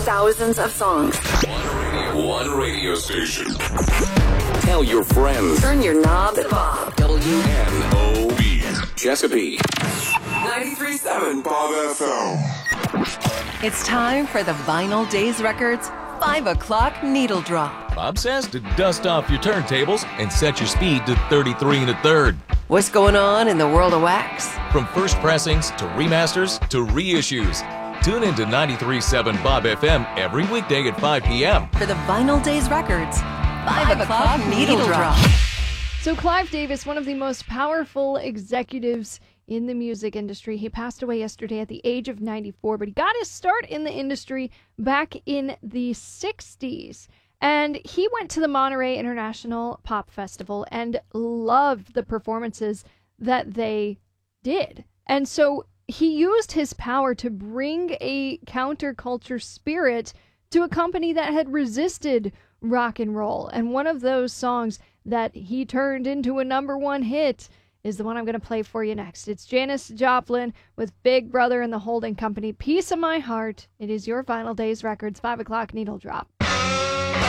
thousands of songs. One radio station. Tell your friends. Turn your knob to Bob. WNOB. Chesapeake. 93.7 Bob FM. It's time for the Vinyl Days Records 5 o'clock needle drop. Bob says to dust off your turntables and set your speed to 33 1/3. What's going on in the world of wax? From first pressings to remasters to reissues. Tune in to 93.7 Bob FM every weekday at 5 p.m. For the Vinyl Days Records 5 o'clock needle drop. So Clive Davis, one of the most powerful executives in the music industry, he passed away yesterday at the age of 94, but he got his start in the industry back in the 60s. And he went to the Monterey International Pop Festival and loved the performances that they did. And so he used his power to bring a counterculture spirit to a company that had resisted rock and roll. And one of those songs that he turned into a #1 hit is the one I'm going to play for you next. It's Janis Joplin with Big Brother and the Holding Company, Piece of My Heart. It is your Vinyl Days Records 5 o'clock needle drop.